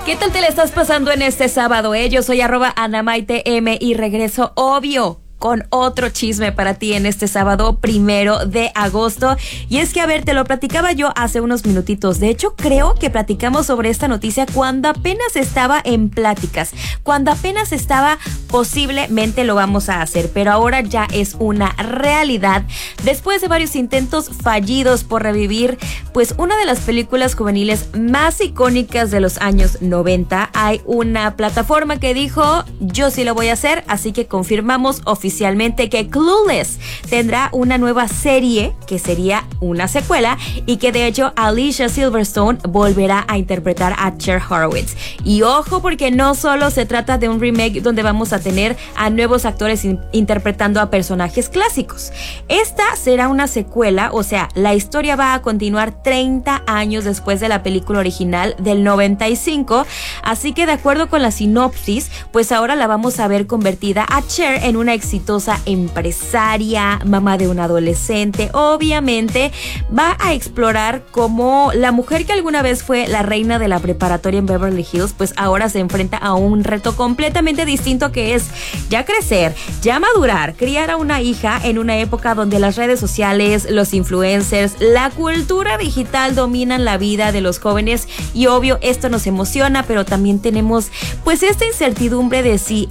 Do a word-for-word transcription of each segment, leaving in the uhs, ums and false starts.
¿Qué tal te la estás pasando en este sábado, eh? Yo soy arroba AnaMaiteM y regreso, obvio, con otro chisme para ti en este sábado primero de agosto. Y es que, a ver, te lo platicaba yo hace unos minutitos. De hecho, creo que platicamos sobre esta noticia cuando apenas estaba en pláticas, cuando apenas estaba posiblemente lo vamos a hacer, pero ahora ya es una realidad. Después de varios intentos fallidos por revivir, pues, una de las películas juveniles más icónicas de los años noventa, hay una plataforma que dijo, yo sí lo voy a hacer, así que confirmamos oficialmente Oficialmente que Clueless tendrá una nueva serie que sería una secuela y que de hecho Alicia Silverstone volverá a interpretar a Cher Horowitz. Y ojo, porque no solo se trata de un remake donde vamos a tener a nuevos actores in- interpretando a personajes clásicos. Esta será una secuela, o sea, la historia va a continuar treinta años después de la película original del noventa y cinco, así que de acuerdo con la sinopsis, pues ahora la vamos a ver convertida a Cher en una exitosa empresaria, mamá de un adolescente. Obviamente va a explorar cómo la mujer que alguna vez fue la reina de la preparatoria en Beverly Hills, pues ahora se enfrenta a un reto completamente distinto, que es ya crecer, ya madurar, criar a una hija en una época donde las redes sociales, los influencers, la cultura digital dominan la vida de los jóvenes. Y obvio, esto nos emociona, pero también tenemos pues esta incertidumbre de si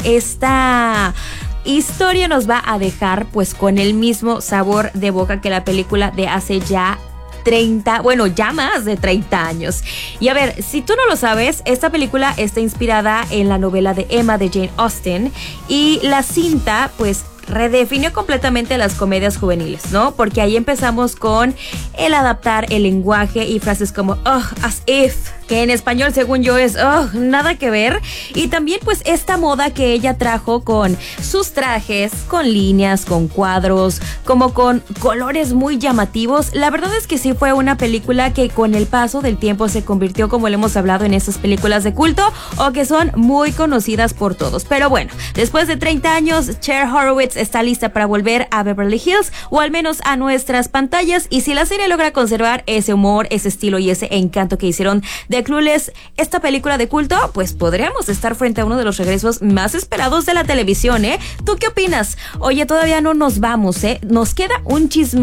esta historia nos va a dejar pues con el mismo sabor de boca que la película de hace ya treinta, bueno, ya más de treinta años. Y a ver, si tú no lo sabes, esta película está inspirada en la novela de Emma de Jane Austen, y la cinta pues redefinió completamente las comedias juveniles, ¿no? Porque ahí empezamos con el adaptar el lenguaje y frases como oh, as if, que en español según yo es oh, nada que ver. Y también pues esta moda que ella trajo con sus trajes, con líneas, con cuadros, como con colores muy llamativos. La verdad es que sí fue una película que con el paso del tiempo se convirtió, como le hemos hablado, en esas películas de culto o que son muy conocidas por todos. Pero bueno, después de treinta años, Cher Horowitz está lista para volver a Beverly Hills, o al menos a nuestras pantallas. Y si la serie logra conservar ese humor, ese estilo y ese encanto que hicieron de Clueless, esta película de culto, pues podríamos estar frente a uno de los regresos más esperados de la televisión, ¿eh? ¿Tú qué opinas? Oye, todavía no nos vamos, ¿eh? Nos queda un chisme